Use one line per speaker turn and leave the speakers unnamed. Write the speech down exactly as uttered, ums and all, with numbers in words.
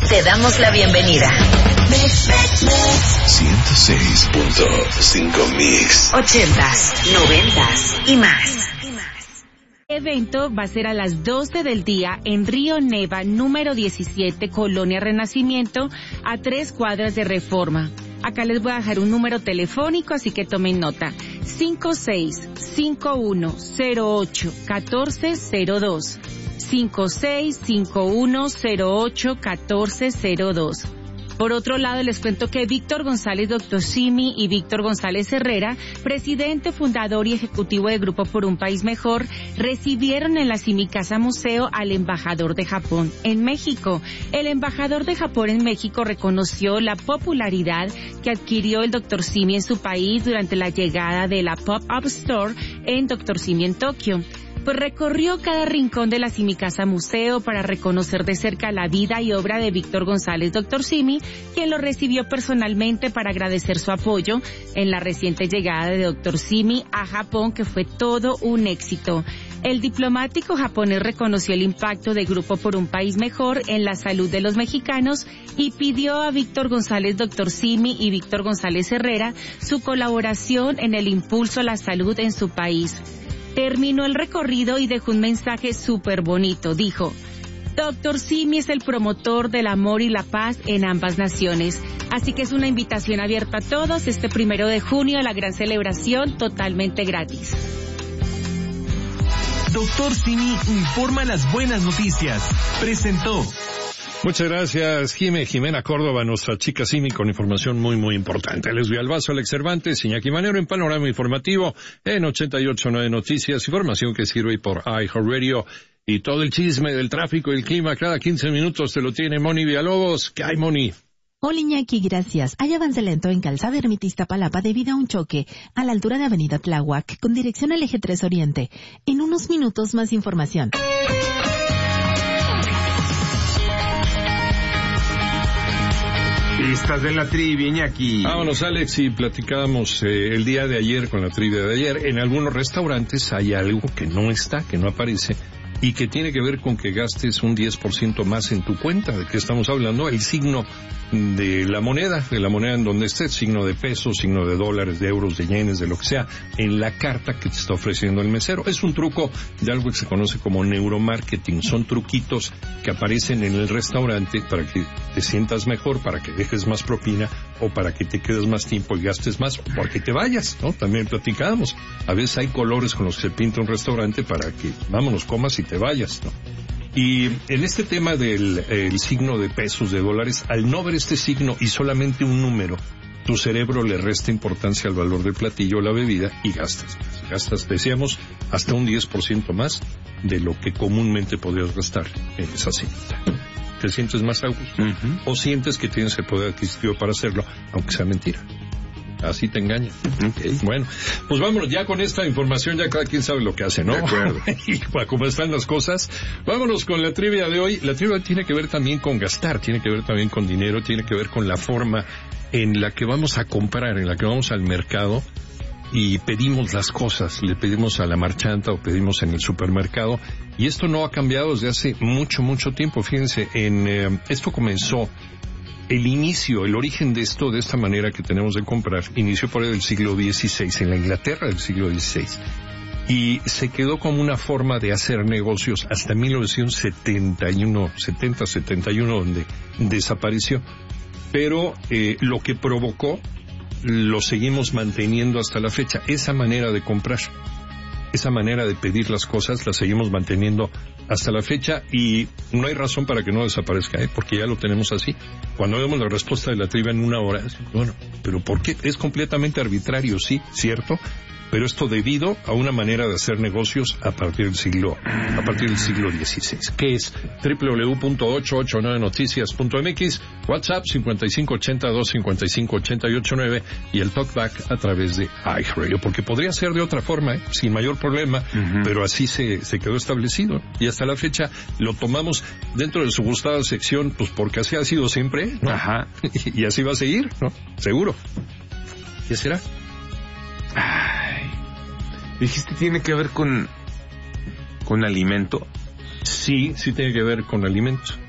Te damos la bienvenida.
ciento seis punto cinco Mix.
Ochentas, noventas y más.
El evento va a ser a las doce del día en Río Neva, número diecisiete, Colonia Renacimiento, a tres cuadras de Reforma. Acá les voy a dejar un número telefónico, así que tomen nota. cinco seis cinco uno cero ocho uno cuatro cero dos. cinco seis cinco uno cero ocho uno cuatro cero dos. Por otro lado, les cuento que Víctor González Doctor Simi y Víctor González Herrera, presidente, fundador y ejecutivo de Grupo Por un País Mejor, recibieron en la Simi Casa Museo al embajador de Japón en México. El embajador de Japón en México reconoció la popularidad que adquirió el Doctor Simi en su país durante la llegada de la Pop-Up Store en Doctor Simi en Tokio. Pues recorrió cada rincón de la Simi Casa Museo para reconocer de cerca la vida y obra de Víctor González Doctor Simi, quien lo recibió personalmente para agradecer su apoyo en la reciente llegada de Doctor Simi a Japón, que fue todo un éxito. El diplomático japonés reconoció el impacto de Grupo Por un País Mejor en la salud de los mexicanos y pidió a Víctor González Doctor Simi y Víctor González Herrera su colaboración en el impulso a la salud en su país. Terminó el recorrido y dejó un mensaje súper bonito. Dijo: Doctor Simi es el promotor del amor y la paz en ambas naciones. Así que es una invitación abierta a todos este primero de junio a la gran celebración totalmente gratis.
Doctor Simi informa las buenas noticias. Presentó.
Muchas gracias, Jime, Jimena Córdoba, nuestra chica Simi, con información muy, muy importante. Les doy al vaso, Alex Cervantes, Iñaki Manero en Panorama Informativo en ochenta y ocho punto nueve Noticias, información que sirve por iHeartRadio y todo el chisme del tráfico y el clima cada quince minutos te lo tiene Moni Villalobos. ¿Qué hay, Moni?
Hola, Iñaki, gracias. Hay avance lento en Calzada Ermita Iztapalapa debido a un choque a la altura de Avenida Tláhuac con dirección al Eje tres Oriente. En unos minutos más información.
Estás en la trivia, Iñaki.
Vámonos, Alex, y platicábamos eh, el día de ayer con la trivia de ayer. En algunos restaurantes hay algo que no está, que no aparece, y que tiene que ver con que gastes un diez por ciento más en tu cuenta. ¿De qué estamos hablando? El signo de la moneda, de la moneda en donde esté, signo de pesos, signo de dólares, de euros, de yenes, de lo que sea, en la carta que te está ofreciendo el mesero. Es un truco de algo que se conoce como neuromarketing. Son truquitos que aparecen en el restaurante para que te sientas mejor, para que dejes más propina, o para que te quedes más tiempo y gastes más, o porque te vayas, ¿no? También platicábamos. A veces hay colores con los que se pinta un restaurante para que, vámonos, comas y te vayas, ¿no? Y en este tema del el signo de pesos, de dólares, al no ver este signo y solamente un número, tu cerebro le resta importancia al valor del platillo o la bebida y gastas. Gastas, decíamos, hasta un diez por ciento más de lo que comúnmente podrías gastar en esa cita. ¿Te sientes más a gusto? Uh-huh. ¿O sientes que tienes el poder adquisitivo para hacerlo, aunque sea mentira? Así te engañan. Okay. Bueno, pues vámonos ya con esta información, ya cada quien sabe lo que hace, ¿no? De acuerdo. Y como están las cosas, vámonos con la trivia de hoy. La trivia tiene que ver también con gastar, tiene que ver también con dinero, tiene que ver con la forma en la que vamos a comprar, en la que vamos al mercado y pedimos las cosas, le pedimos a la marchanta o pedimos en el supermercado, y esto no ha cambiado desde hace mucho, mucho tiempo. Fíjense, en eh, esto comenzó. El inicio, el origen de esto, de esta manera que tenemos de comprar, inició por el siglo dieciséis, en la Inglaterra del siglo dieciséis. Y se quedó como una forma de hacer negocios hasta mil novecientos setenta y uno, setenta, setenta y uno, donde desapareció. Pero eh, lo que provocó, lo seguimos manteniendo hasta la fecha. Esa manera de comprar, esa manera de pedir las cosas, la seguimos manteniendo hasta la fecha, y no hay razón para que no desaparezca, ¿eh? Porque ya lo tenemos así. Cuando vemos la respuesta de la trivia en una hora, bueno, ¿pero por qué? Es completamente arbitrario, sí, cierto, pero esto debido a una manera de hacer negocios a partir del siglo, a partir del siglo dieciséis, que es doble u doble u doble u punto ochocientos ochenta y nueve noticias punto m x, WhatsApp cincuenta y cinco ochenta, doscientos cincuenta y cinco, ochenta y ocho nueve, y el talkback a través de iHeartRadio, porque podría ser de otra forma, ¿eh? Sin mayor problema, uh-huh. Pero así se, se quedó establecido, y hasta la fecha lo tomamos dentro de su gustada sección, pues porque así ha sido siempre, ¿no? Ajá. Y así va a seguir, ¿no? Seguro. ¿Qué será?
Ay, dijiste tiene que ver con con alimento.
Sí, sí tiene que ver con alimentos.